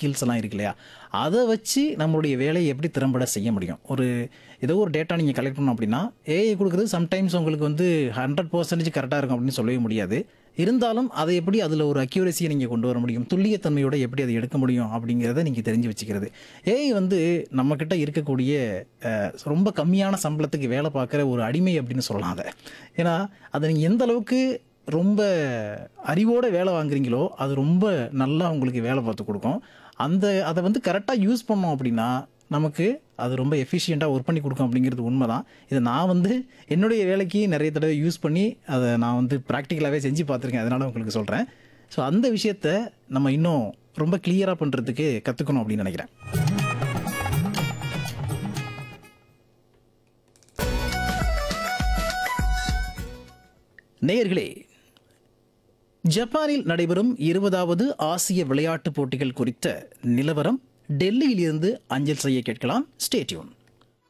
Skills எல்லாம் இருக்கு இல்லையா, அதை வச்சு நம்மளுடைய வேலையை எப்படி திறம்பட செய்ய முடியும். ஏதோ ஒரு டேட்டா நீங்கள் கலெக்ட் பண்ணணும் அப்படின்னா ஏஐ கொடுக்குறது சம்டைம்ஸ் உங்களுக்கு வந்து 100% கரெக்டாக இருக்கும் அப்படின்னு சொல்லவே முடியாது. இருந்தாலும் அதை எப்படி அதில் ஒரு அக்யூரஸியை நீங்கள் கொண்டு வர முடியும், துல்லியத்தன்மையோட எப்படி அதை எடுக்க முடியும் அப்படிங்கிறத நீங்கள் தெரிஞ்சு வச்சுக்கிறது. ஏஐ வந்து நம்மக்கிட்ட இருக்கக்கூடிய ரொம்ப கம்மியான சம்பளத்துக்கு வேலை பார்க்குற ஒரு அடிமை அப்படின்னு சொல்லலாம் அதை. ஏன்னா அதை நீங்கள் எந்த அளவுக்கு ரொம்ப அறிவோட வேலை வாங்குறீங்களோ அது ரொம்ப நல்லா உங்களுக்கு வேலை பார்த்து கொடுக்கும். அதை வந்து கரெக்டாக யூஸ் பண்ணோம் அப்படின்னா நமக்கு அது ரொம்ப எஃபிஷியண்ட்டாக ஒர்க் பண்ணி கொடுக்கும் அப்படிங்கிறது உண்மை தான். இதை நான் வந்து என்னுடைய வேலைக்கு நிறைய தடவை யூஸ் பண்ணி அதை நான் வந்து ப்ராக்டிக்கலாகவே செஞ்சு பார்த்துருக்கேன். அதனால் உங்களுக்கு சொல்கிறேன். ஸோ அந்த விஷயத்த நம்ம இன்னும் ரொம்ப கிளியராக பண்ணுறதுக்கு கற்றுக்கணும் அப்படின்னு நினைக்கிறேன். நேயர்களே, ஜப்பானில் நடைபெறும் 20வது ஆசிய விளையாட்டுப் போட்டிகள் குறித்த நிலவரம் டெல்லியிலிருந்து அஞ்சல் செய்ய கேட்கலாம். Stay tune.